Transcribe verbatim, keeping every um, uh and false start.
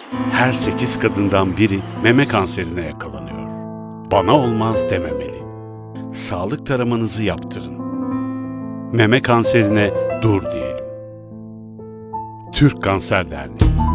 Her sekiz kadından biri meme kanserine yakalanıyor. Bana olmaz dememeli. Sağlık taramanızı yaptırın. Meme kanserine dur diyelim. Türk Kanser Derneği.